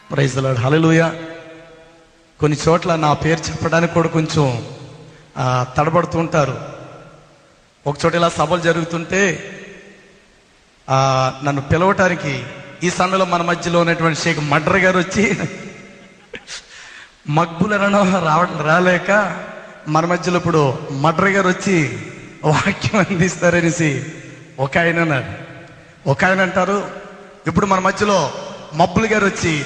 Praise the lord, హల్లెలూయా. కొన్ని చోట్ల నా పేరు చెప్పడానికి కూడా కొంచెం తడబడుతూ ఉంటారు. ఒక చోట ఇలా సభలు జరుగుతుంటే నన్ను పిలవటానికి ఈ సమయంలో మన మధ్యలో ఉన్నటువంటి షేక్ మడ్ర గారు వచ్చి మక్బుల్ అనడం రాలేక మన మధ్యలో ఇప్పుడు మడ్ర గారు వచ్చి వాక్యం అందిస్తారనేసి ఒక ఆయన అన్నారు. ఒక ఆయన అంటారు, ఇప్పుడు మన మధ్యలో మబ్బుల్ గారు వచ్చి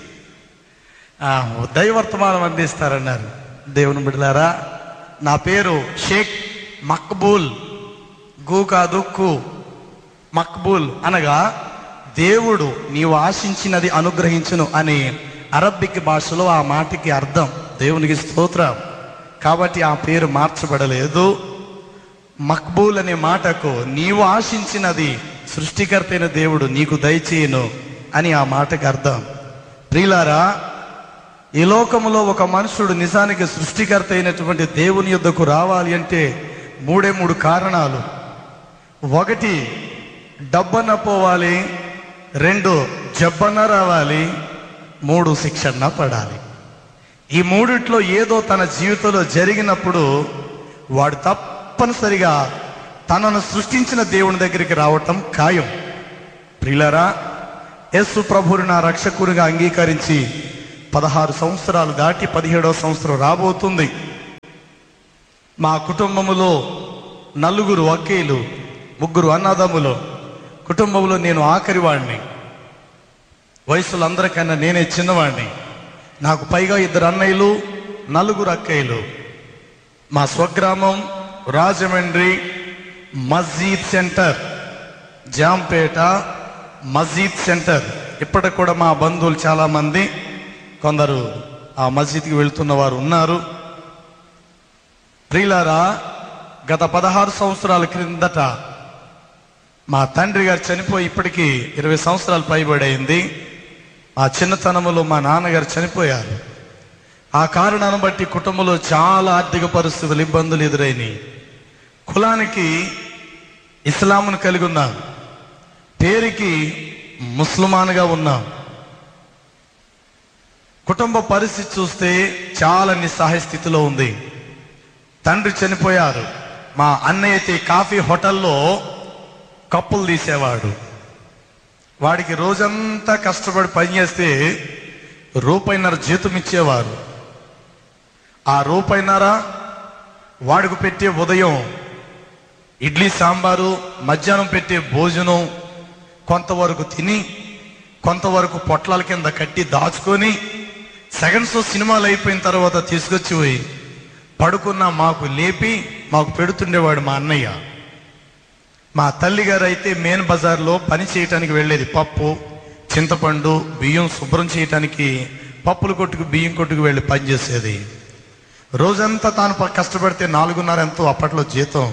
దైవర్తమానం అందిస్తారన్నారు. దేవుని బిడ్డలారా, నా పేరు షేక్ మక్బూల్. గు కాదు కు, మక్బూల్ అనగా దేవుడు నీవు ఆశించినది అనుగ్రహించును అని అరబ్బిక్ భాషలో ఆ మాటకి అర్థం. దేవునికి స్తోత్రం. కాబట్టి ఆ పేరు మార్చబడలేదు. మక్బూల్ అనే మాటకు నీవు ఆశించినది సృష్టికర్త అయిన దేవుడు నీకు దయచేయును అని ఆ మాటకి అర్థం. ప్రియులారా, ఈ లోకములో ఒక మనుషుడు నిజానికి సృష్టికర్త అయినటువంటి దేవుని యొద్దకు రావాలి అంటే మూడు కారణాలు. 1, డబ్బన్న పోవాలి. 2, జబ్బన్న రావాలి. 3, శిక్షణ పడాలి. ఈ మూడిట్లో ఏదో తన జీవితంలో జరిగినప్పుడు వాడు తప్పనిసరిగా తనను సృష్టించిన దేవుని దగ్గరికి రావటం ఖాయం. ప్రియులారా, యేసు ప్రభువుని నా రక్షకునిగా అంగీకరించి 16 సంవత్సరాలు దాటి 17వ సంవత్సరం రాబోతుంది. మా కుటుంబములో 4 అక్కయ్యలు, 3 అన్నదమ్ములు. కుటుంబంలో నేను ఆఖరి వాడిని. వయసులో అందరికన్నా నేనే చిన్నవాడిని. నాకు పైగా 2 అన్నయ్యలు, 4 అక్కయ్యలు. మా స్వగ్రామం రాజమండ్రి, మస్జీద్ సెంటర్, జాంపేట మస్జీద్ సెంటర్. ఇప్పటికి కూడా మా బంధువులు చాలా మంది కొందరు ఆ మస్జిద్కి వెళ్తున్న వారు ఉన్నారు. ప్రియులారా, గత 16 సంవత్సరాల క్రిందట మా తండ్రి గారు చనిపోయి ఇప్పటికీ 20 సంవత్సరాలు పైబడైంది. మా చిన్నతనంలో మా నాన్నగారు చనిపోయారు. ఆ కారణాన్ని బట్టి కుటుంబంలో చాలా ఆర్థిక పరిస్థితులు, ఇబ్బందులు ఎదురైనాయి. కులానికి ఇస్లాంను కలిగి ఉన్నాం, పేరుకి ముస్లిమాన్గా ఉన్నాం. కుటుంబ పరిస్థితి చూస్తే చాలా నిస్సహాయ స్థితిలో ఉంది. తండ్రి చనిపోయారు. మా అన్నయ్య అయితే కాఫీ హోటల్లో కప్పులు తీసేవాడు. వాడికి రోజంతా కష్టపడి పనిచేస్తే ₹1.5 జీతం ఇచ్చేవారు. ఆ ₹1.5 వాడికి పెట్టే ఉదయం ఇడ్లీ సాంబారు, మధ్యాహ్నం పెట్టే భోజనం కొంతవరకు తిని కొంతవరకు పొట్లాల కింద కట్టి దాచుకొని సెకండ్ షో సినిమాలు అయిపోయిన తర్వాత తీసుకొచ్చి పోయి పడుకున్న మాకు లేపి మాకు పెడుతుండేవాడు మా అన్నయ్య. మా తల్లిగారు అయితే మెయిన్ బజార్లో పని చేయటానికి వెళ్ళేది. పప్పు, చింతపండు, బియ్యం శుభ్రం చేయటానికి పప్పుల కొట్టుకు, బియ్యం కొట్టుకు వెళ్ళి పనిచేసేది. రోజంతా తాను కష్టపడితే 4.5 ఎంతో అప్పట్లో జీతం.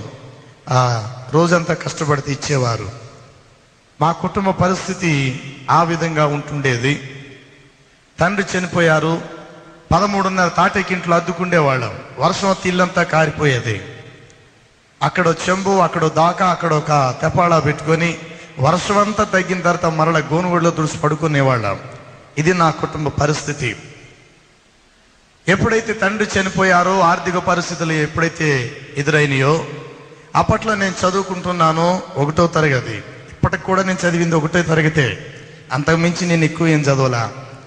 రోజంతా కష్టపడితే ఇచ్చేవారు. మా కుటుంబ పరిస్థితి ఆ విధంగా ఉంటుండేది. తండ్రి చనిపోయారు. 13.5 తాటేకింట్లో అద్దుకుండేవాళ్ళం. వర్షం ఇల్లంతా కారిపోయేది. అక్కడ చెంబు, అక్కడ దాకా, అక్కడ ఒక తెపాళా పెట్టుకొని వర్షం అంతా తగ్గిన తర్వాత మరల గోనుగుడిలో తుడిసి పడుకునేవాళ్ళం. ఇది నా కుటుంబ పరిస్థితి. ఎప్పుడైతే తండ్రి చనిపోయారో, ఆర్థిక పరిస్థితులు ఎప్పుడైతే ఎదురైనాయో, అప్పట్లో నేను చదువుకుంటున్నాను 1వ తరగతి. ఇప్పటికి కూడా నేను చదివింది 1వ తరగతే. అంతకుమించి నేను ఎక్కువ ఏం చదవలా.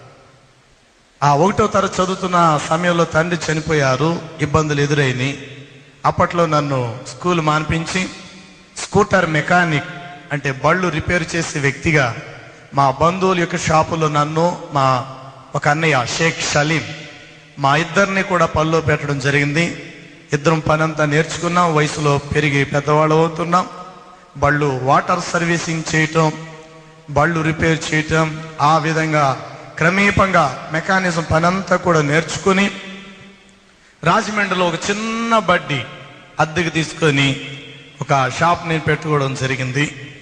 ఆ 1వ తరగతి చదువుతున్న సమయంలో తండ్రి చనిపోయారు. ఇబ్బందులు ఎదురైనాయి. అప్పట్లో నన్ను స్కూల్ మాన్పించి స్కూటర్ మెకానిక్ అంటే బళ్ళు రిపేర్ చేసే వ్యక్తిగా మా బంధువుల యొక్క షాపులో నన్ను, మా ఒక అన్నయ్య షేక్ సలీం, మా ఇద్దరిని కూడా పనిలో పెట్టడం జరిగింది. ఇద్దరం పని అంతా నేర్చుకున్నాం. వయసులో పెరిగి పెద్దవాళ్ళు అవుతున్నాం. బళ్ళు వాటర్ సర్వీసింగ్ చేయటం, బళ్ళు రిపేర్ చేయటం, ఆ విధంగా క్రమేపంగా మెకానిజం పని అంతా కూడా నేర్చుకుని రాజమండ్రిలో ఒక చిన్న బడ్డీ అద్దెకు తీసుకొని ఒక షాప్ నేను పెట్టుకోవడం జరిగింది.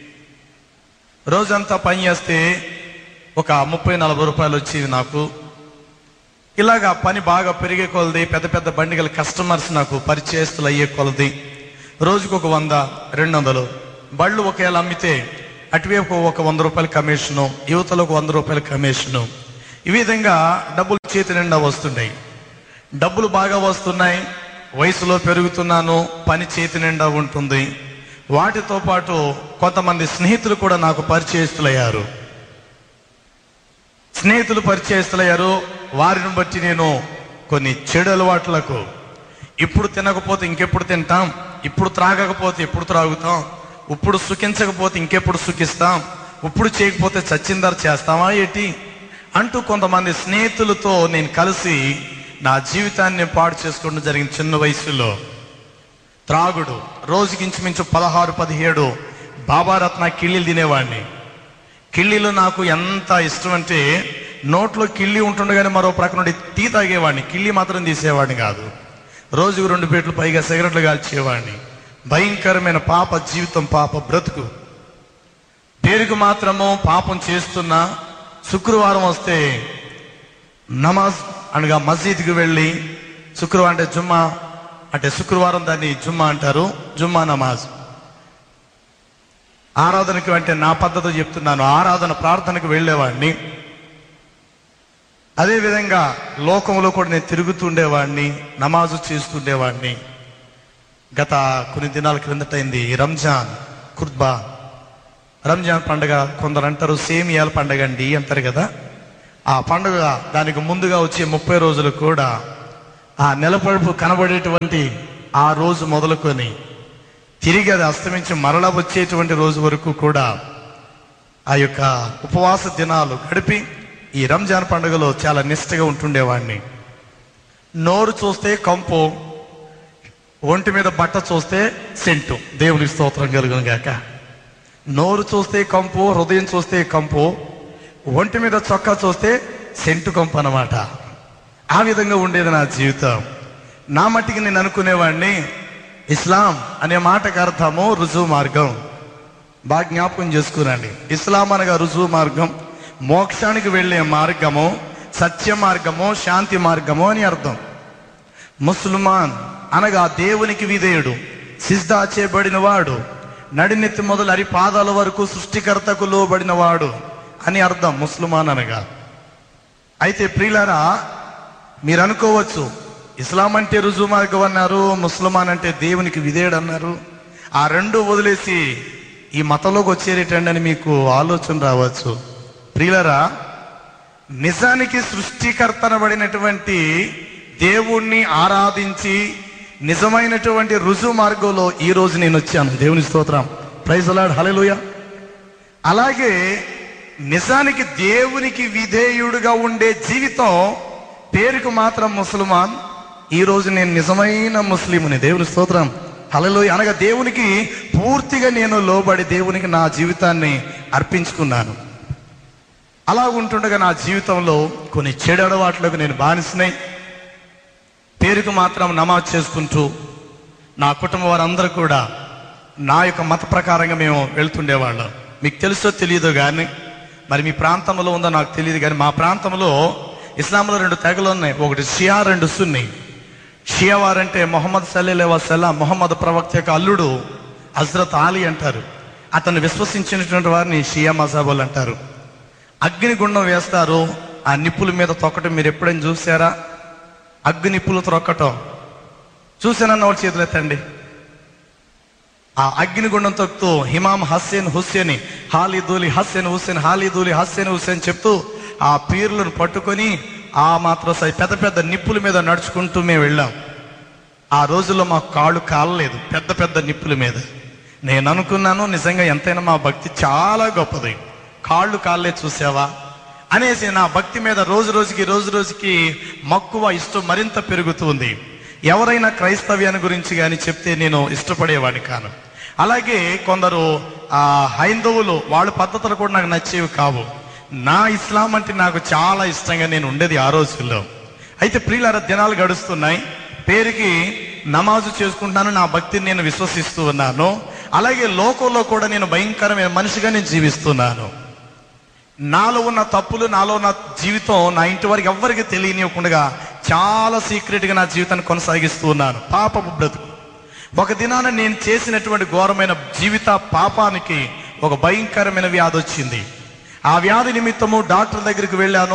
రోజంతా పని చేస్తే ఒక 30-40 రూపాయలు వచ్చేవి నాకు. ఇలాగా పని బాగా పెరిగే కొలది, పెద్ద పెద్ద బండిగల కస్టమర్స్ నాకు పరిచయస్తులు అయ్యే కొలది రోజుకు ఒక 100-200 బళ్ళు ఒకవేళ అమ్మితే అటువైపు ఒక 100 రూపాయల కమిషను, యువతలకు 100 రూపాయల కమిషను. ఈ విధంగా డబ్బులు చేతి నిండా వస్తున్నాయి, డబ్బులు బాగా వస్తున్నాయి, వయసులో పెరుగుతున్నాను, పని చేతి నిండా ఉంటుంది. వాటితో పాటు కొంతమంది స్నేహితులు కూడా నాకు పరిచయస్తులయ్యారు. వారిని బట్టి నేను కొన్ని చెడు అలవాట్లకు, ఇప్పుడు తినకపోతే ఇంకెప్పుడు తింటాం, ఇప్పుడు త్రాగకపోతే ఎప్పుడు త్రాగుతాం, ఇప్పుడు సుఖించకపోతే ఇంకెప్పుడు సుఖిస్తాం, ఇప్పుడు చేయకపోతే చచ్చిందర చేస్తామా ఏంటి అంటూ కొంతమంది స్నేహితులతో నేను కలిసి నా జీవితాన్ని పాడు చేసుకోవడం జరిగింది. చిన్న వయసులో త్రాగుడు, రోజుకి ఇంచుమించు 16-17 బాబారత్న కిళ్ళీలు తినేవాడిని. కిళ్ళీలు నాకు ఎంత ఇష్టం అంటే, నోట్లో కిళ్ళీ ఉంటుండగానే మరో ప్రక్క నుండి టీ తాగేవాడిని, కిళ్ళీ మాత్రం తీసేవాడిని కాదు. రోజుకు 2 పేట్లు పైగా సిగరెట్లు కాల్చేవాడిని. భయంకరమైన పాప జీవితం, పాప బ్రతుకు. పేరుకు మాత్రము పాపం చేస్తున్నా. శుక్రవారం వస్తే నమాజ్ అనగా మసీద్కి వెళ్ళి, శుక్రవారం అంటే జుమ్మా, అంటే శుక్రవారం దాన్ని జుమ్మా అంటారు, జుమ్మా నమాజ్ ఆరాధనకి, అంటే నా పద్ధతి చెప్తున్నాను, ఆరాధన ప్రార్థనకు వెళ్ళేవాడిని. అదేవిధంగా లోకంలో కూడా నేను తిరుగుతుండేవాడిని, నమాజు చేస్తుండేవాడిని. గత కొన్ని దినాల క్రిందటైంది రంజాన్ కుర్బా, రంజాన్ పండుగ. కొందరు అంటారు సేమియాల పండుగ అండి అంటారు కదా. ఆ పండుగ దానికి ముందుగా వచ్చే 30 రోజులు కూడా ఆ నెలపడుపు కనబడేటువంటి ఆ రోజు మొదలుకొని తిరిగి అది అస్తమించి మరలా వచ్చేటువంటి రోజు వరకు కూడా ఆ యొక్క ఉపవాస దినాలు గడిపి ఈ రంజాన్ పండుగలో చాలా నిష్ఠగా ఉంటుండేవాడిని. నోరు చూస్తే కంపు, ఒంటి మీద బట్ట చూస్తే సెంటు. దేవునికి స్తోత్రం కలుగును గాక. నోరు చూస్తే కంపు, హృదయం చూస్తే కంపు, ఒంటి మీద చొక్కా చూస్తే సెంటు కంపు అన్నమాట. ఆ విధంగా ఉండేది నా జీవితం. నా మట్టికి నేను అనుకునేవాడిని, ఇస్లాం అనే మాటకు అర్థము రుజువు మార్గం. బాగా జ్ఞాపకం చేసుకురండి. ఇస్లాం అనగా రుజువు మార్గం, మోక్షానికి వెళ్ళే మార్గము, సత్య మార్గము, శాంతి మార్గము అని అర్థం. ముస్లిమాన్ అనగా దేవునికి విధేయుడు, సిజ్దా చేయబడిన వాడు, నడినెత్తి మొదలు అరిపాదాల వరకు సృష్టికర్తకు లోబడిన వాడు అని అర్థం ముస్లిమాన్ అనగా. అయితే ప్రియులారా, మీరు అనుకోవచ్చు, ఇస్లాం అంటే రుజువు మార్గం అన్నారు, ముస్లిమాన్ అంటే దేవునికి విధేయుడు అన్నారు, ఆ రెండు వదిలేసి ఈ మతంలోకి వచ్చేరేటండి అని మీకు ఆలోచన రావచ్చు. ప్రియులారా, నిజానికి సృష్టికర్తనబడినటువంటి దేవుణ్ణి ఆరాధించి నిజమైనటువంటి రుజువు మార్గంలో ఈ రోజు నేను వచ్చాను. దేవుని స్తోత్రం, ప్రైజ్ ది లార్డ్, హల్లెలూయా. అలాగే నిజానికి దేవునికి విధేయుడుగా ఉండే జీవితం పేరుకు మాత్రం ముస్లిమాన్. ఈ రోజు నేను నిజమైన ముస్లింని. దేవుని స్తోత్రం, హల్లెలూయా. అనగా దేవునికి పూర్తిగా నేను లోబడి దేవునికి నా జీవితాన్ని అర్పించుకున్నాను. అలా ఉంటుండగా నా జీవితంలో కొన్ని చెడు అలవాట్లకు నేను బానిసనై, పేరుకు మాత్రం నమాజ్ చేసుకుంటూ నా కుటుంబం వారందరూ కూడా నా యొక్క మత ప్రకారంగా మేము వెళ్తుండేవాళ్ళం. మీకు తెలుసో తెలియదో కానీ, మరి మీ ప్రాంతంలో ఉందో నాకు తెలియదు కానీ, మా ప్రాంతంలో ఇస్లాంలో 2 తెగలు ఉన్నాయి. ఒకటి షియా, 2 సున్నీ. షియా వారంటే మొహమ్మద్ సల్లల్లాహు అలైహి వసల్లం, మొహమ్మద్ ప్రవక్త యొక్క అల్లుడు హజ్రత్ ఆలీ అంటారు. అతను విశ్వసించినటువంటి వారిని షియా మజహబులు అంటారు. అగ్నిగుండం వేస్తారు, ఆ నిప్పుల మీద తొక్కటం మీరు ఎప్పుడైనా చూసారా? అగ్ని నిప్పులు త్రొక్కటం చూసానన్న వాళ్ళ చేతులు ఎత్తండి. ఆ అగ్నిగుండం తొక్కుతూ ఇమాం హస్సేన్ హుస్సేని హాలిదూలి హస్సేన్ హుస్సేన్, హాలిదూలి హస్సేన్ హుస్సేన్ చెప్తూ ఆ పీర్లను పట్టుకొని ఆ మాత్రం పెద్ద పెద్ద నిప్పుల మీద నడుచుకుంటూ మేము వెళ్ళాం. ఆ రోజుల్లో మాకు కాళ్ళు కాలలేదు, పెద్ద పెద్ద నిప్పుల మీద. నేను అనుకున్నాను, నిజంగా ఎంతైనా మా భక్తి చాలా గొప్పది, కాళ్ళు కాళ్ళే చూసావా అనేసి నా భక్తి మీద రోజు రోజుకి మక్కువ, ఇష్టం మరింత పెరుగుతుంది. ఎవరైనా క్రైస్తవ్యాన్ని గురించి కానీ చెప్తే నేను ఇష్టపడేవాడిని కాను. అలాగే కొందరు హైందవులు, వాళ్ళ పద్ధతులు కూడా నాకు నచ్చేవి కావు. నా ఇస్లాం అంటే నాకు చాలా ఇష్టంగా నేను ఉండేది ఆ రోజుల్లో. అయితే ప్రియులారా, దినాలు గడుస్తున్నాయి, పేరుకి నమాజు చేసుకుంటున్నాను, నా భక్తిని నేను విశ్వసిస్తూ ఉన్నాను. అలాగే లోకంలో కూడా నేను భయంకరమైన మనిషిగా నేను జీవిస్తున్నాను. నాలో ఉన్న తప్పులు, నాలో ఉన్న జీవితం నా ఇంటి వారికి ఎవ్వరికి తెలియనివ్వకుండా చాలా సీక్రెట్గా నా జీవితాన్ని కొనసాగిస్తూ ఉన్నాను. పాపపు బ్రతుకు. ఒక దినాన నేను చేసినటువంటి ఘోరమైన జీవిత పాపానికి ఒక భయంకరమైన వ్యాధి వచ్చింది. ఆ వ్యాధి నిమిత్తము డాక్టర్ దగ్గరికి వెళ్ళాను.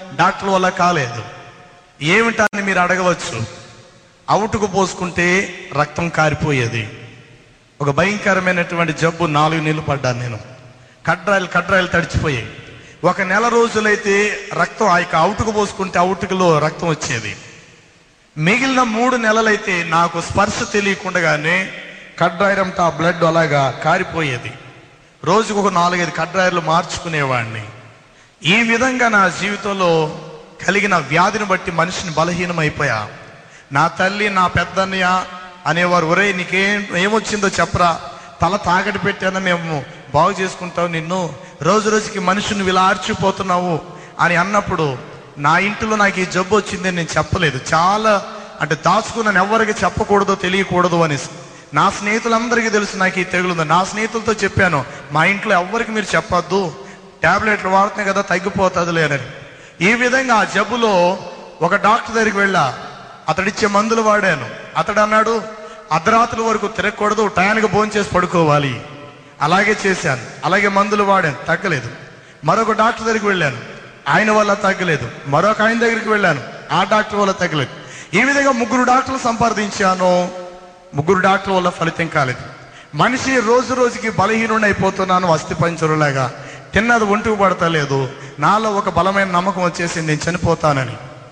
డాక్టర్ వల్ల కాలేదు. ఏమిటని మీరు అడగవచ్చు. అవుటుకు పోసుకుంటే రక్తం కారిపోయేది. ఒక భయంకరమైనటువంటి జబ్బు 4 నెలలు పడ్డాను నేను. కడ్రాయిలు తడిచిపోయాయి. 1 నెల రోజులైతే రక్తం ఆ యొక్క అవుటుకు పోసుకుంటే అవుటుకులో రక్తం వచ్చేది. మిగిలిన 3 నెలలైతే నాకు స్పర్శ తెలియకుండానే కడ్రాయిలంతా బ్లడ్ అలాగా కారిపోయేది. రోజుకు ఒక 4-5 కడ్రాయిలు మార్చుకునేవాడిని. ఈ విధంగా నా జీవితంలో కలిగిన వ్యాధిని బట్టి మనిషిని బలహీనమైపోయా. నా తల్లి, నా పెద్దన్నయ్య అనేవారు, ఒరే ఏమొచ్చిందో చెప్పరా, తల తాకటి పెట్టాను, మేము బాగు చేసుకుంటావు, నిన్ను రోజు రోజుకి మనిషిని ఇలా ఆర్చిపోతున్నావు అని అన్నప్పుడు నా ఇంటిలో నాకు ఈ జబ్బు వచ్చింది నేను చెప్పలేదు. చాలా దాచుకున్నాను, ఎవరికి చెప్పకూడదు, తెలియకూడదు అని. నా స్నేహితులందరికీ తెలుసు నాకు ఈ తెగులుంది. నా స్నేహితులతో చెప్పాను, మా ఇంట్లో ఎవరికి మీరు చెప్పొద్దు, టాబ్లెట్లు వాడుతున్నాయి కదా, తగ్గిపోతుందిలే అని. ఈ విధంగా ఆ జబ్బులో ఒక డాక్టర్ దగ్గరికి వెళ్ళా. అతడిచ్చే మందులు వాడాను. అతడు అన్నాడు, అర్ధరాత్రి వరకు తిరగకూడదు, టయానికి భోంచేసి పడుకోవాలి. అలాగే చేశాను. అలాగే మందులు వాడాను, తగ్గలేదు. మరొక డాక్టర్ దగ్గరికి వెళ్ళాను, ఆయన వల్ల తగ్గలేదు. మరొక ఆయన దగ్గరికి వెళ్ళాను, ఆ డాక్టర్ వల్ల తగ్గలేదు. ఈ విధంగా 3 డాక్టర్లు సంపాదించాను. 3 డాక్టర్ల వల్ల ఫలితం కాలేదు. మనిషి రోజు రోజుకి బలహీనుడు అయిపోతున్నాను, అస్థిపంజరులాగా. తిన్నది ఒంటికి పడతలేదు. నాలో ఒక బలమైన నమ్మకం వచ్చేసి నేను చనిపోతానని.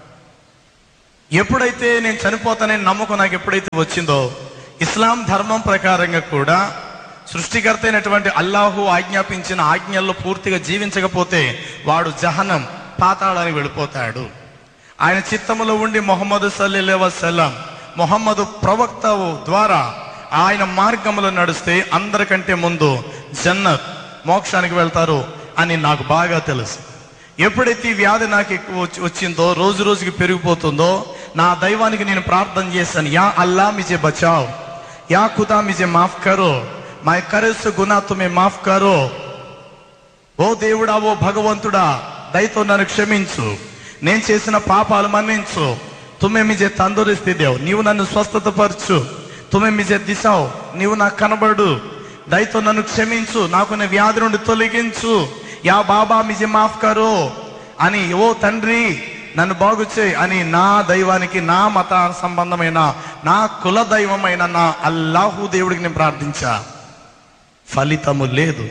ఎప్పుడైతే నేను చనిపోతానని నమ్మకం నాకు ఎప్పుడైతే వచ్చిందో, ఇస్లాం ధర్మం ప్రకారంగా కూడా సృష్టికర్త అయినటువంటి అల్లాహు ఆజ్ఞాపించిన ఆజ్ఞల్లో పూర్తిగా జీవించకపోతే వాడు జహన్నం, పాతాళానికి వెళ్ళిపోతాడు. ఆయన చిత్తములో ఉండి మొహమ్మదు సల్లల్లాహు అలైహి వసల్లం, మొహమ్మదు ప్రవక్త ద్వారా ఆయన మార్గంలో నడిస్తే అందరికంటే ముందు జన్నత్, మోక్షానికి వెళ్తారు అని నాకు బాగా తెలుసు. ఎప్పుడైతే ఈ వ్యాధి నాకు ఎక్కువ వచ్చిందో, రోజు రోజుకి పెరిగిపోతుందో, నా దైవానికి నేను ప్రార్థన చేశాను, యా అల్లా ముझे బచావ్, యా ఖుదా ముझे మాఫ్ కరో, మై కరేస్ గునా తుమే మాఫ్ కరో. ఓ దేవుడా, ఓ భగవంతుడా, దయతో నన్ను క్షమించు, నేను చేసిన పాపాలు మన్నించు. తుమ్మే ముझे తందూరిస్తి దేవ్, నీవు నన్ను స్వస్థత పరచు. తుమ్మే ముझे దిశావ్, నీవు నాకు కనబడు, దయతో నన్ను క్షమించు, నాకున్న వ్యాధి నుండి తొలగించు. యా బాబా ముझे మాఫ్ కరో అని, ఓ తండ్రి నన్ను బాగు చేయి అని నా దైవానికి, నా మత సంబంధమైన, నా కుల దైవమైన నా అల్లాహు దేవుడికి నేను ప్రార్థించా. ఫలితము లేదు.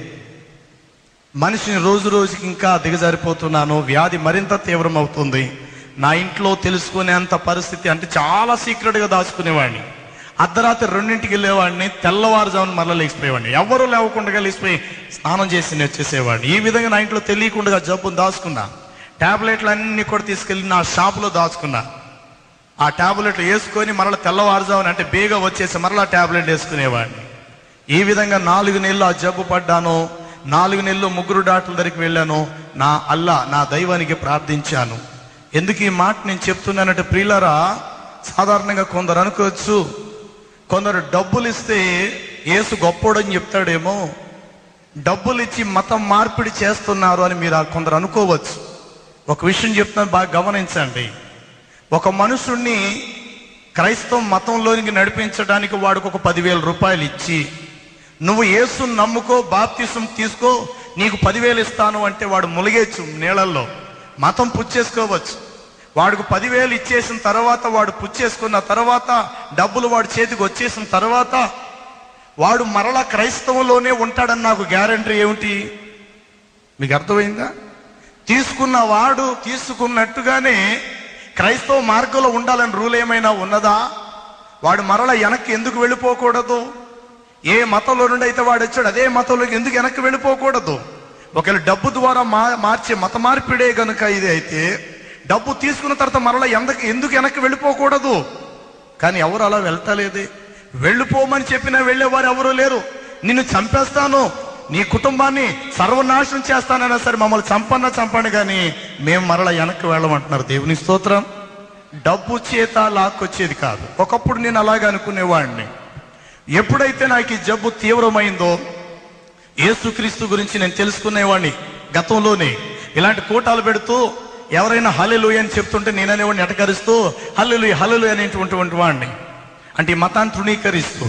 మనిషిని రోజు రోజుకి ఇంకా దిగజారిపోతున్నాను. వ్యాధి మరింత తీవ్రం అవుతుంది. నా ఇంట్లో తెలుసుకునేంత పరిస్థితి, చాలా సీక్రెట్గా దాచుకునేవాడిని. అర్ధరాత్రి 2ంటికి వెళ్ళేవాడిని, తెల్లవారుజామున మరలా లేచిపోయేవాడిని. ఎవరు లేవకుండా లేచిపోయి స్నానం చేసి వచ్చేసేవాడిని. ఈ విధంగా నా ఇంట్లో తెలియకుండా జబ్బును దాచుకున్నా. టాబ్లెట్లు అన్ని కూడా తీసుకెళ్ళి నా షాపులో దాచుకున్నా. ఆ టాబ్లెట్లు వేసుకొని మరలా తెల్లవారుజామున బేగా వచ్చేసి మరలా టాబ్లెట్ వేసుకునేవాడిని. ఈ విధంగా 4 నెలలు ఆ జబ్బు పడ్డాను. 4 నెలలు 3 డాక్టర్ల దగ్గరికి వెళ్ళాను. నా అల్లా, నా దైవానికి ప్రార్థించాను. ఎందుకు ఈ మాట నేను చెప్తున్నానంటే, ప్రియులారా, సాధారణంగా కొందరు అనుకోవచ్చు, కొందరు డబ్బులు ఇస్తే యేసు గొప్పోడని చెప్తాడేమో, డబ్బులు ఇచ్చి మతం మార్పిడి చేస్తున్నారు అని మీరు కొందరు అనుకోవచ్చు. ఒక విషయం చెప్తున్నాను, బాగా గమనించండి. ఒక మనుషుణ్ణి క్రైస్తవ మతంలోనికి నడిపించడానికి వాడికి ఒక 10,000 రూపాయలు ఇచ్చి, నువ్వు యేసుని నమ్ముకో, బాప్తిసం తీసుకో, నీకు 10,000 ఇస్తాను అంటే వాడు ములిగేచ్చు నీళ్ళల్లో, మతం పుచ్చేసుకోవచ్చు. వాడికి 10,000 ఇచ్చేసిన తర్వాత, వాడు పుచ్చేసుకున్న తర్వాత, డబ్బులు వాడి చేతికి వచ్చేసిన తర్వాత వాడు మరలా క్రైస్తవంలోనే ఉంటాడని నాకు గ్యారంటీ ఏమిటి? మీకు అర్థమైందా? తీసుకున్న వాడు తీసుకున్నట్టుగానే క్రైస్తవ మార్గంలో ఉండాలని రూల్ ఏమైనా ఉన్నదా? వాడు మరలా వెనక్కి ఎందుకు వెళ్ళిపోకూడదు? ఏ మతంలో నుండి అయితే వాడు వచ్చాడు అదే మతంలోకి ఎందుకు వెనక్కి వెళ్ళిపోకూడదు? ఒకవేళ డబ్బు ద్వారా మార్చే మత మార్పిడే గనుక ఇది అయితే, డబ్బు తీసుకున్న తర్వాత మరలా ఎందుకు వెనక్కి వెళ్ళిపోకూడదు? కానీ ఎవరు అలా వెళ్తలేదే. వెళ్ళిపోమని చెప్పినా వెళ్ళేవారు ఎవరు లేరు. నిన్ను చంపేస్తాను, నీ కుటుంబాన్ని సర్వనాశనం చేస్తానైనా సరే మమ్మల్ని చంపండి కానీ మేము మరలా వెనక్కి వెళ్ళమంటున్నారు. దేవుని స్తోత్రం. డబ్బు చేత లాక్కొచ్చేది కాదు. ఒకప్పుడు నేను అలాగే అనుకునేవాడిని. ఎప్పుడైతే నాకు ఈ జబ్బు తీవ్రమైందో, యేసుక్రీస్తు గురించి నేను తెలుసుకునేవాడిని. గతంలోనే ఇలాంటి కూటాలు పెడుతూ ఎవరైనా హల్లెలూయా అని చెప్తుంటే నేననేవాడిని ఎటకరిస్తూ హల్లెలూయా హల్లెలూయా అనేటువంటి వాడిని. అంటే ఈ మతాన్ని తృణీకరిస్తూ,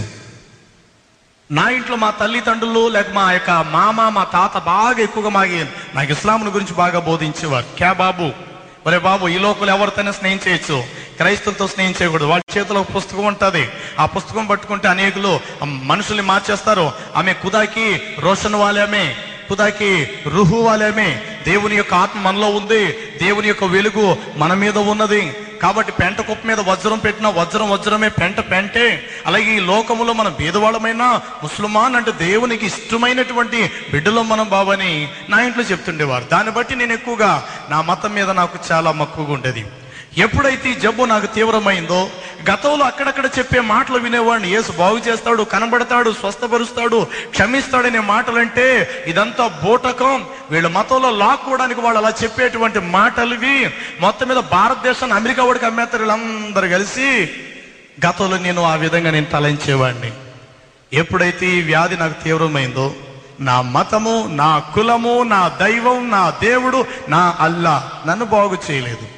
నా ఇంట్లో మా తల్లిదండ్రులు లేక మా యొక్క మామ, మా తాత బాగా ఎక్కువగా నాకు ఇస్లాంల గురించి బాగా బోధించేవారు. క్యా బాబు, ఒరే బాబు, ఈ లోకలు ఎవరితోనే స్నేహం చేయొచ్చు, క్రైస్తవులతో స్నేహం చేయకూడదు. వాళ్ళ చేతిలో ఒక పుస్తకం ఉంటుంది, ఆ పుస్తకం పట్టుకుంటే అనేకులు మనుషుల్ని మార్చేస్తారు. ఆమె ఖుదాకి రోషన్ వాలేమే, ఖుదాకి రుహు వాలేమే. దేవుని యొక్క ఆత్మ మనలో ఉంది, దేవుని యొక్క వెలుగు మన మీద ఉన్నది. కాబట్టి పెంట కుప్ప మీద వజ్రం పెట్టినా వజ్రం వజ్రమే, పెంట పెంటే. అలాగే ఈ లోకములో మనం భేదవాళ్ళమైనా ముస్లిమాన్ అంటే దేవునికి ఇష్టమైనటువంటి బిడ్డలో మనం బాబని నా ఇంట్లో చెప్తుండేవారు. దాన్ని బట్టి నేను ఎక్కువగా నా మతం మీద నాకు చాలా మక్కువగా ఉండేది. ఎప్పుడైతే ఈ జబ్బు నాకు తీవ్రమైందో, గతంలో అక్కడక్కడ చెప్పే మాటలు వినేవాడిని. యేసు బాగు చేస్తాడు, కనబడతాడు, స్వస్థపరుస్తాడు, క్షమిస్తాడనే మాటలంటే ఇదంతా బూటకం, వీళ్ళ మతంలో లాక్కోవడానికి వాళ్ళు అలా చెప్పేటువంటి మాటలువి. మొత్తం మీద భారతదేశాన్ని అమెరికా వాడికి అమ్మేస్తారు వీళ్ళందరూ కలిసి. గతంలో నేను ఆ విధంగా నేను తలంచేవాడిని. ఎప్పుడైతే ఈ వ్యాధి నాకు తీవ్రమైందో, నా మతము, నా కులము, నా దైవం, నా దేవుడు, నా అల్లా నన్ను బాగు చేయలేదు.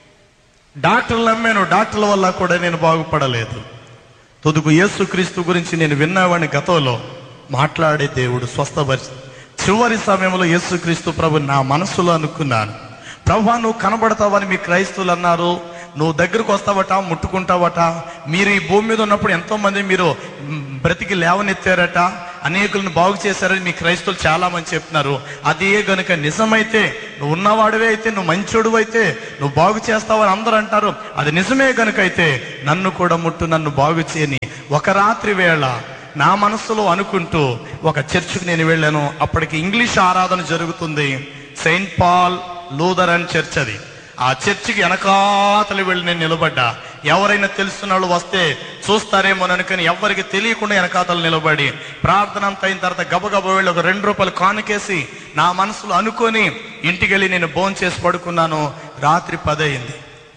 డాక్టర్లు నమ్మాను, డాక్టర్ల వల్ల కూడా నేను బాగుపడలేదు. తుదుకు యేసుక్రీస్తు గురించి నేను విన్నావాడిని, గతంలో మాట్లాడే దేవుడు స్వస్థపరిచి. చివరి సమయంలో యేసుక్రీస్తు ప్రభు నా మనసులో అనుకున్నాను, ప్రభు నువ్వు కనబడతావని మీ క్రైస్తవులు అన్నారు, నువ్వు దగ్గరకు వస్తావట, ముట్టుకుంటావట. మీరు ఈ భూమి మీద ఉన్నప్పుడు ఎంతో మంది మీరు బ్రతికి లేవనెత్తారట, అనేకులను బాగు చేశారని మీ క్రైస్తవులు చాలా మంది చెప్తున్నారు. అదే గనుక నిజమైతే, నువ్వు ఉన్నవాడివే అయితే, నువ్వు మంచోడు అయితే నువ్వు బాగు చేస్తావని అందరూ అంటారు. అది నిజమే గనుక అయితే నన్ను కూడా ముట్టు, నన్ను బాగు చేయని. ఒక రాత్రి వేళ నా మనసులో అనుకుంటూ ఒక చర్చికి నేను వెళ్ళాను. అప్పటికి ఇంగ్లీష్ ఆరాధన జరుగుతుంది. సెయింట్ పాల్ లూథరన్ చర్చ్ అది. ఆ చర్చికి వెనకాతలు వెళ్ళి నేను నిలబడ్డా. ఎవరైనా తెలుసున్న వాళ్ళు వస్తే చూస్తారేమోననుకుని ఎవరికి తెలియకుండా వెనకాతలు నిలబడి ప్రార్థన అంతా అయిన తర్వాత గబగబ వెళ్ళి ఒక 2 రూపాయలు కానుకేసి నా మనసులో అనుకొని ఇంటికి వెళ్ళి నేను భోజనం చేసి పడుకున్నాను. రాత్రి 10 అయింది.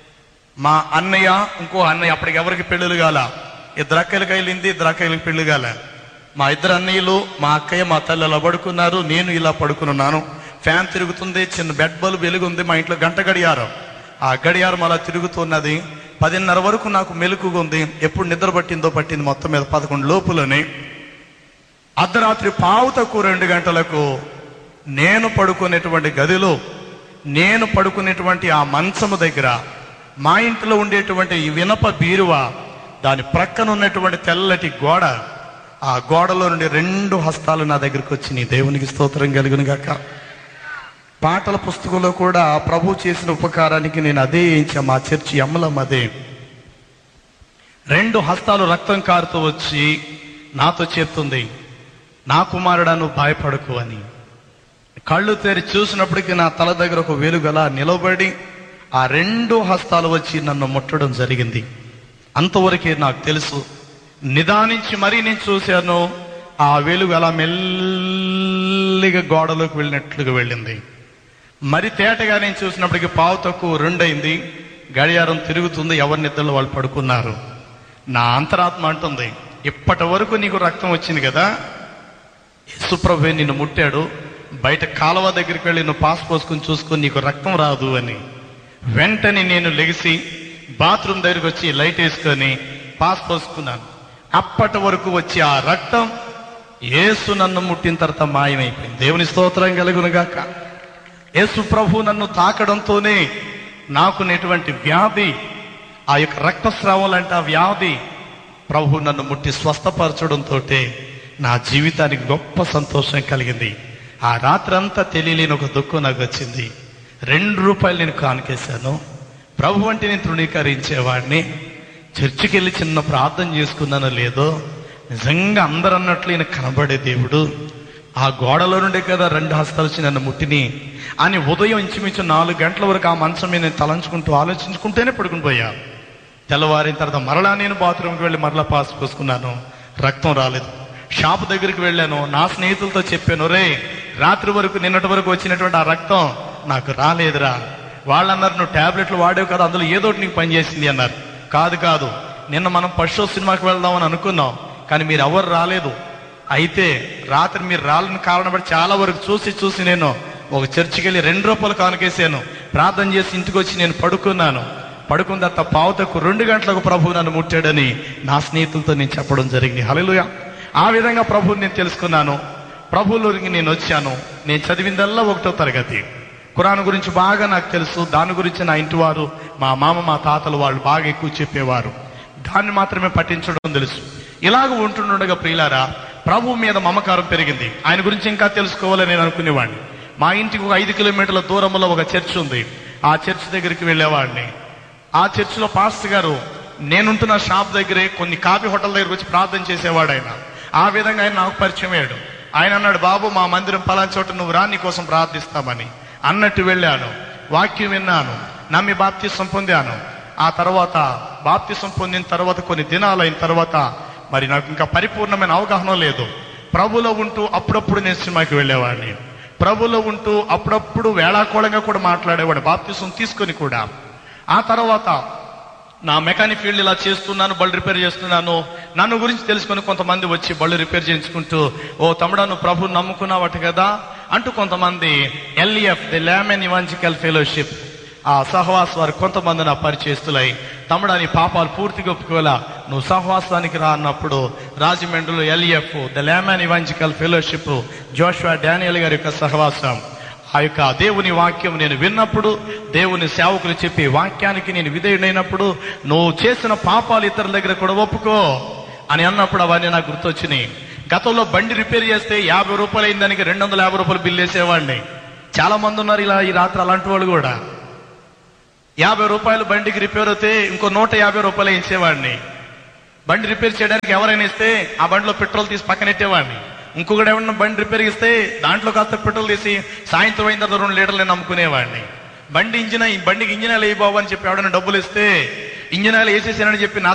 మా అన్నయ్య, ఇంకో అన్నయ్య, అప్పటికి ఎవరికి పెళ్ళిళ్ళు కాల, 2 అక్కలకి వెళ్ళింది, 2 అక్కలకి పెళ్లి కాల. మా 2 అన్నయ్యలు, మా అక్కయ్య, మా తల్లి అలా పడుకున్నారు, నేను ఇలా పడుకున్నాను. ఫ్యాన్ తిరుగుతుంది, చిన్న బెడ్ బల్బ్ వెలుగుంది, మా ఇంట్లో గంట గడియారం, ఆ గడియారం అలా తిరుగుతున్నది. 10:30 వరకు నాకు మెలకుగా ఉంది. ఎప్పుడు నిద్ర పట్టిందో పట్టింది, మొత్తం మీద 11 లోపులని. అర్ధరాత్రి 1:15 గంటలకు నేను పడుకునేటువంటి గదిలో, నేను పడుకునేటువంటి ఆ మంచము దగ్గర, మా ఇంట్లో ఉండేటువంటి ఈ వినప బీరువా, దాని ప్రక్కన ఉన్నటువంటి తెల్లటి గోడ, ఆ గోడలో నుండి 2 హస్తాలు నా దగ్గరికి వచ్చి, దేవునికి స్తోత్రం కలుగును గాక. పాటల పుస్తకంలో కూడా ప్రభు చేసిన ఉపకారానికి నేను అదే వేయించా. మా చర్చి అమ్మలం అదే. 2 హస్తాలు రక్తం కారుతూ వచ్చి నాతో చెప్తుంది, నా కుమారుడా నువ్వు భయపడకు అని. కళ్ళు తెరి చూసినప్పటికీ నా తల దగ్గర ఒక వెలుగలా నిలబడి ఆ 2 హస్తాలు వచ్చి నన్ను ముట్టడం జరిగింది. అంతవరకే నాకు తెలుసు. నిదానించి మరీ నేను చూశాను, ఆ వెలుగు అలా మెల్లిగా గోడలోకి వెళ్ళినట్లుగా వెళ్ళింది. మరి తేటగా నేను చూసినప్పటికీ 1:15 అయింది. గడియారం తిరుగుతుంది, ఎవరి నిద్రలో వాళ్ళు పడుకున్నారు. నా అంతరాత్మ అంటుంది, ఇప్పటి వరకు నీకు రక్తం వచ్చింది కదా, యేసుప్రభువే నిన్ను ముట్టాడు, బయట కాలువ దగ్గరికి వెళ్ళి నువ్వు పాస్ పోసుకుని చూసుకొని నీకు రక్తం రాదు అని. వెంటనే నేను లెగిసి బాత్రూమ్ దగ్గరికి వచ్చి లైట్ వేసుకొని పాస్ పోసుకున్నాను. అప్పటి వరకు వచ్చి ఆ రక్తం యేసు నన్ను ముట్టిన తర్వాత మాయమైపోయింది. దేవుని స్తోత్రం కలుగునుగాక. యేసు ప్రభు నన్ను తాకడంతోనే నాకునేటువంటి వ్యాధి, ఆ యొక్క రక్తస్రావం లాంటి ఆ వ్యాధి ప్రభు నన్ను ముట్టి స్వస్థపరచడంతో నా జీవితానికి గొప్ప సంతోషం కలిగింది. ఆ రాత్రంతా తెలియలేని ఒక దుఃఖం నాకు వచ్చింది. 2 రూపాయలు నేను కానుకేశాను. ప్రభు అంటే నేను తృణీకరించేవాడిని. చర్చికి వెళ్ళి చిన్న ప్రార్థన చేసుకున్నానో లేదో, నిజంగా అందరు అన్నట్లు ఈయన కనబడే దేవుడు. ఆ గోడలో నుండే కదా 2 హస్తాలు వచ్చి నన్ను ముట్టిని అని ఉదయం ఇంచుమించు 4 గంటల వరకు ఆ మంచం మీద నేను తలంచుకుంటూ ఆలోచించుకుంటేనే పడుకుని పోయా. తెల్లవారిన తర్వాత మరలా నేను బాత్రూమ్కి వెళ్ళి మరలా పాస్ పోసుకున్నాను, రక్తం రాలేదు. షాప్ దగ్గరికి వెళ్ళాను, నా స్నేహితులతో చెప్పాను, రే రాత్రి వరకు నిన్నటి వరకు వచ్చినటువంటి ఆ రక్తం నాకు రాలేదురా. వాళ్ళన్నారు, నువ్వు టాబ్లెట్లు వాడేవు కదా, అందులో ఏదో ఒకటి నీకు పనిచేసింది అన్నారు. కాదు, నిన్న మనం ఫస్ట్ షో సినిమాకి వెళ్దామని అనుకున్నాం, కానీ మీరు ఎవరు రాలేదు. అయితే రాత్రి మీరు రాలని కారణం బట్టి చాలా వరకు చూసి నేను ఒక చర్చికి వెళ్ళి 2 రూపాయలు కానుకేసాను, ప్రార్థన చేసి ఇంటికి వచ్చి నేను పడుకున్నాను. పడుకున్న తర్వాత 1:15 గంటలకు ప్రభు నన్ను ముట్టాడని నా స్నేహితులతో నేను చెప్పడం జరిగింది. హల్లెలూయా. ఆ విధంగా ప్రభువుని నేను తెలుసుకున్నాను. ప్రభువులోకి నేను వచ్చాను. నేను చదివిందల్లా 1వ తరగతి. ఖురాన్ గురించి బాగా నాకు తెలుసు. దాని గురించి నా ఇంటి వారు, మా మామ, మా తాతలు వాళ్ళు బాగా ఎక్కువ చెప్పేవారు. దాన్ని మాత్రమే పఠించడం తెలుసు. ఇలాగ ఉంటుండగా ప్రియులారా, ప్రభు మీద మమకారం పెరిగింది. ఆయన గురించి ఇంకా తెలుసుకోవాలని నేను అనుకునేవాడిని. మా ఇంటికి ఒక 5 కిలోమీటర్ల దూరంలో ఒక చర్చ్ ఉంది. ఆ చర్చ్ దగ్గరికి వెళ్ళేవాడిని. ఆ చర్చిలో పాస్టర్ గారు నేనుంటున్న షాప్ దగ్గరే కొన్ని కాఫీ హోటల్ దగ్గరకు వచ్చి ప్రార్థన చేసేవాడు ఆయన. ఆ విధంగా ఆయన నాకు పరిచయం అయ్యాడు. ఆయన అన్నాడు, బాబు మా మందిరం పలానా చోట నువ్వు రా, నీ కోసం ప్రార్థిస్తామని అన్నట్టు వెళ్ళాను. వాక్యం విన్నాను, నమ్మి బాప్తిసం పొందాను. ఆ తర్వాత బాప్తిసం పొందిన తర్వాత కొన్ని దినాలు అయిన తర్వాత మరి నాకు ఇంకా పరిపూర్ణమైన అవగాహన లేదు. ప్రభులో ఉంటూ అప్పుడప్పుడు నేను సినిమాకి వెళ్ళేవాడిని. ప్రభులో ఉంటూ అప్పుడప్పుడు వేళాకోళంగా కూడా మాట్లాడేవాడిని, బాప్తిసం తీసుకొని కూడా. ఆ తర్వాత నా మెకానిక్ ఫీల్డ్ ఇలా చేస్తున్నాను, బళ్ళు రిపేర్ చేస్తున్నాను. నన్ను గురించి తెలుసుకొని కొంతమంది వచ్చి బళ్ళు రిపేర్ చేయించుకుంటూ, ఓ తమ్ముడా నువ్వు ప్రభు నమ్ముకున్నావట కదా అంటూ కొంతమంది LEF, ది ల్యామెన్ ఇవాంజలికల్ ఫెలోషిప్, ఆ సహవాస వారు కొంతమంది నా పరిచయస్తులై, తమ్ముడా నీ పాపాలు పూర్తిగా ఒప్పుకోవాలా, నువ్వు సహవాసానికి రా అన్నప్పుడు రాజమండ్రిలో LEF, the ల్యామెన్ evangelical fellowship, Joshua Daniel గారి యొక్క సహవాసం, ఆ యొక్క దేవుని వాక్యం నేను విన్నప్పుడు, దేవుని సేవకులు చెప్పే వాక్యానికి నేను విధేయుడైనప్పుడు, నువ్వు చేసిన పాపాలు ఇతరుల దగ్గర కూడా ఒప్పుకో అని అన్నప్పుడు అవన్నీ నాకు గుర్తొచ్చినాయి. గతంలో బండి రిపేర్ చేస్తే 50 రూపాయలు అయిన దానికి 250 రూపాయలు బిల్లు వేసేవాడిని. చాలా మంది ఉన్నారు ఇలా ఈ రాత్రి అలాంటి వాళ్ళు కూడా. 50 రూపాయలు బండికి రిపేర్ అయితే ఇంకో 150 రూపాయలు వేసేవాడిని. బండి రిపేర్ చేయడానికి ఎవరైనా ఇస్తే ఆ బండిలో పెట్రోల్ తీసి పక్కనెట్టేవాడిని. ఇంకొకటి ఏమన్నా బండి రిపేర్ ఇస్తే దాంట్లో కాస్త పెట్రోల్ తీసి సాయంత్రం అయిన తర్వాత 2 లీటర్లు నమ్ముకునేవాడిని. బండికి ఇంజిన్ ఆయిల్ వేయి బాబు అని చెప్పి ఎవడైనా డబ్బులు ఇస్తే ఇంజిన్ ఆయిల్ వేసేసానని చెప్పి నా